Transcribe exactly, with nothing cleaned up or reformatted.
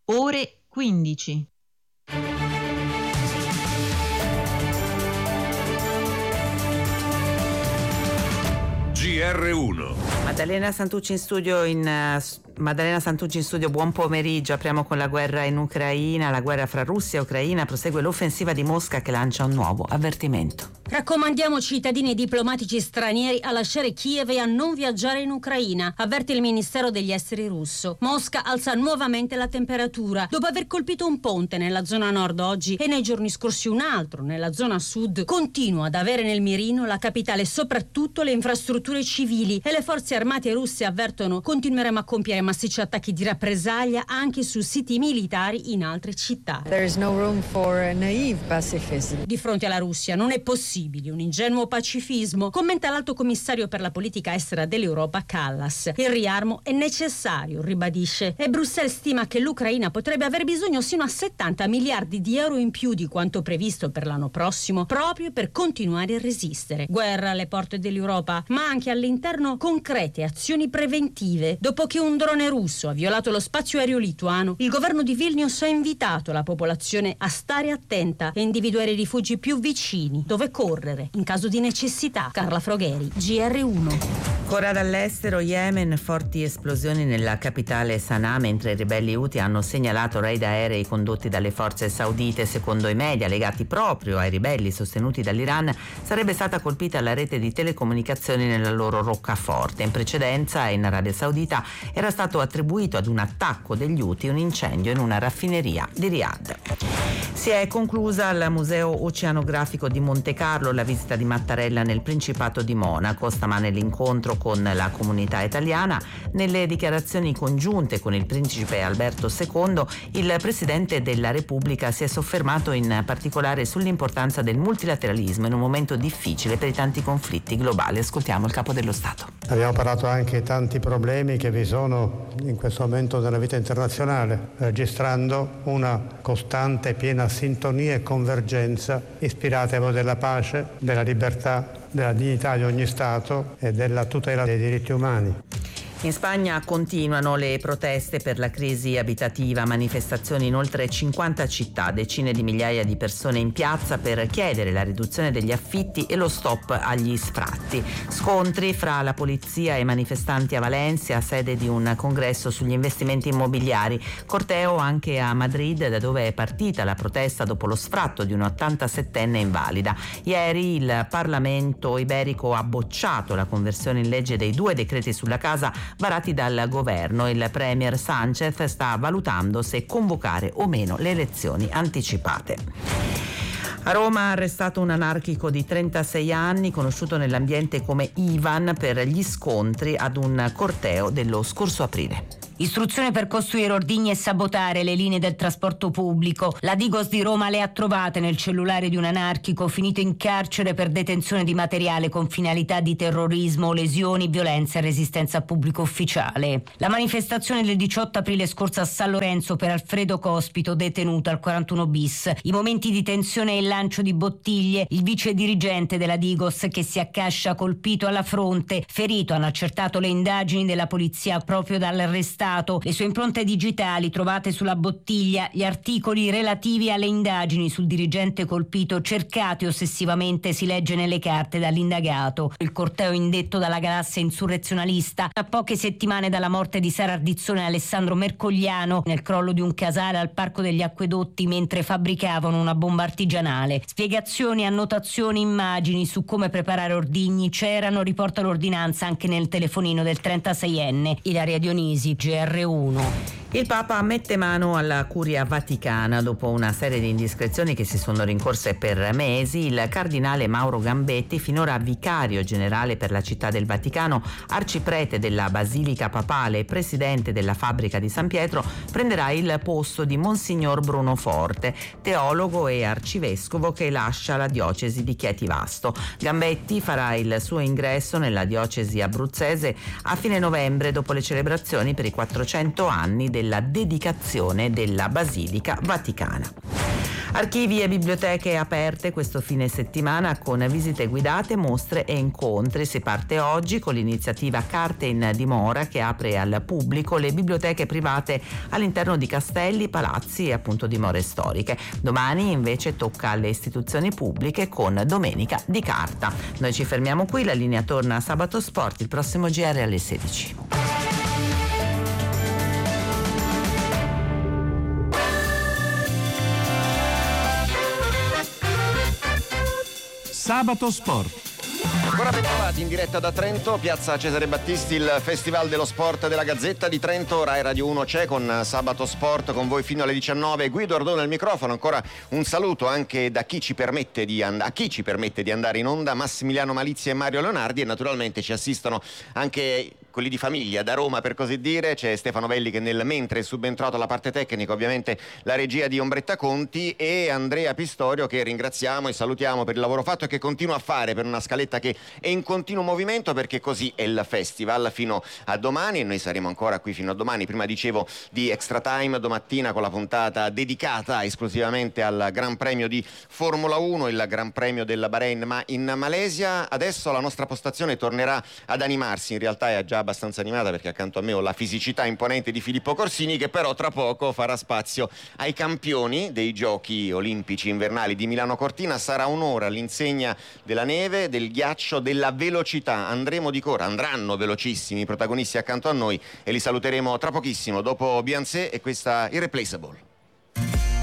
ore quindici. G R uno. Maddalena Santucci in studio in uh, Maddalena Santucci in studio, buon pomeriggio. Apriamo con la guerra in Ucraina. La guerra fra Russia e Ucraina, prosegue l'offensiva di Mosca che lancia un nuovo avvertimento. Raccomandiamo cittadini e diplomatici stranieri a lasciare Kiev e a non viaggiare in Ucraina, avverte il Ministero degli Esteri russo. Mosca alza nuovamente la temperatura dopo aver colpito un ponte nella zona nord oggi e nei giorni scorsi un altro nella zona sud. Continua ad avere nel mirino la capitale e soprattutto le infrastrutture civili, e le forze armate russe avvertono: continueremo a compiere massicci attacchi di rappresaglia anche su siti militari in altre città. There is no room for naive pacifism. Di fronte alla Russia non è possibile un ingenuo pacifismo, commenta l'alto commissario per la politica estera dell'Europa Kallas. Il riarmo è necessario, ribadisce, e Bruxelles stima che l'Ucraina potrebbe aver bisogno sino a settanta miliardi di euro in più di quanto previsto per l'anno prossimo, proprio per continuare a resistere. Guerra alle porte dell'Europa, ma anche all'interno concrete azioni preventive. Dopo che un drone russo ha violato lo spazio aereo lituano, il governo di Vilnius ha invitato la popolazione a stare attenta e individuare i rifugi più vicini dove correre in caso di necessità. Carla Frogheri, G R uno. Ora dall'estero, Yemen, forti esplosioni nella capitale Sana'a mentre i ribelli Houthi hanno segnalato raid aerei condotti dalle forze saudite. Secondo i media legati proprio ai ribelli sostenuti dall'Iran, sarebbe stata colpita la rete di telecomunicazioni nella loro roccaforte. In precedenza in Arabia Saudita era stato attribuito ad un attacco degli Houthi un incendio in una raffineria di Riyadh. Si è conclusa al Museo Oceanografico di Monte Carlo la visita di Mattarella nel Principato di Monaco. Stamane l'incontro con la comunità italiana. Nelle dichiarazioni congiunte con il principe Alberto secondo, il Presidente della Repubblica si è soffermato in particolare sull'importanza del multilateralismo in un momento difficile per i tanti conflitti globali. Ascoltiamo il Capo dello Stato. Abbiamo parlato anche di tanti problemi che vi sono in questo momento nella vita internazionale, registrando una costante e piena sintonia e convergenza ispirata ai valori della pace, della libertà, della dignità di ogni Stato e della tutela dei diritti umani. In Spagna continuano le proteste per la crisi abitativa, manifestazioni in oltre cinquanta città, decine di migliaia di persone in piazza per chiedere la riduzione degli affitti e lo stop agli sfratti. Scontri fra la polizia e i manifestanti a Valencia, sede di un congresso sugli investimenti immobiliari. Corteo anche a Madrid, da dove è partita la protesta dopo lo sfratto di un'ottantasettenne invalida. Ieri il Parlamento iberico ha bocciato la conversione in legge dei due decreti sulla casa varati dal governo. Il premier Sánchez sta valutando se convocare o meno le elezioni anticipate. A Roma arrestato un anarchico di trentasei anni, conosciuto nell'ambiente come Ivan, per gli scontri ad un corteo dello scorso aprile. Istruzione per costruire ordigni e sabotare le linee del trasporto pubblico. La Digos di Roma le ha trovate nel cellulare di un anarchico finito in carcere per detenzione di materiale con finalità di terrorismo, lesioni, violenza e resistenza a pubblico ufficiale. La manifestazione del diciotto aprile scorso a San Lorenzo per Alfredo Cospito, detenuto al quarantuno bis. I momenti di tensione e il lancio di bottiglie. Il vice dirigente della Digos che si accascia colpito alla fronte, ferito, hanno accertato le indagini della polizia proprio dall'arrestato. Le sue impronte digitali trovate sulla bottiglia, gli articoli relativi alle indagini sul dirigente colpito cercati ossessivamente, si legge nelle carte dall'indagato. Il corteo indetto dalla galassia insurrezionalista a poche settimane dalla morte di Sara Ardizzone e Alessandro Mercogliano nel crollo di un casale al Parco degli Acquedotti mentre fabbricavano una bomba artigianale. Spiegazioni, annotazioni, immagini su come preparare ordigni c'erano, riporta l'ordinanza anche nel telefonino del trentaseienne. Ilaria Dionisi, G R uno. Il Papa mette mano alla curia vaticana. Dopo una serie di indiscrezioni che si sono rincorse per mesi, il cardinale Mauro Gambetti, finora vicario generale per la città del Vaticano, arciprete della Basilica Papale e presidente della Fabbrica di San Pietro, prenderà il posto di Monsignor Bruno Forte, teologo e arcivescovo che lascia la diocesi di Chieti Vasto. Gambetti farà il suo ingresso nella diocesi abruzzese a fine novembre, dopo le celebrazioni per i quattrocento anni della dedicazione della Basilica Vaticana. Archivi e biblioteche aperte questo fine settimana con visite guidate, mostre e incontri. Si parte oggi con l'iniziativa Carte in dimora che apre al pubblico le biblioteche private all'interno di castelli, palazzi e appunto dimore storiche. Domani invece tocca alle istituzioni pubbliche con Domenica di Carta. Noi ci fermiamo qui, la linea torna a Sabato Sport, il prossimo G R alle sedici. Sabato Sport. Ancora ben trovati in diretta da Trento, piazza Cesare Battisti, il Festival dello Sport della Gazzetta di Trento. Rai Radio uno c'è con Sabato Sport, con voi fino alle diciannove. Guido Ardone al microfono. Ancora un saluto anche da chi ci permette di and- a chi ci permette di andare in onda, Massimiliano Malizia e Mario Leonardi, e naturalmente ci assistono anche quelli di famiglia da Roma, per così dire. C'è Stefano Belli che nel mentre è subentrato alla parte tecnica, ovviamente la regia di Ombretta Conti, e Andrea Pistorio che ringraziamo e salutiamo per il lavoro fatto e che continua a fare per una scaletta che è in continuo movimento, perché così è il festival fino a domani, e noi saremo ancora qui fino a domani. Prima dicevo di Extra Time domattina con la puntata dedicata esclusivamente al Gran Premio di Formula uno, il Gran Premio del Bahrain ma in Malesia. Adesso la nostra postazione tornerà ad animarsi, in realtà è già abbastanza animata perché accanto a me ho la fisicità imponente di Filippo Corsini, che però tra poco farà spazio ai campioni dei giochi olimpici invernali di Milano Cortina. Sarà un'ora all'insegna della neve, del ghiaccio, della velocità. Andremo di corsa, andranno velocissimi i protagonisti accanto a noi e li saluteremo tra pochissimo dopo Beyoncé e questa Irreplaceable.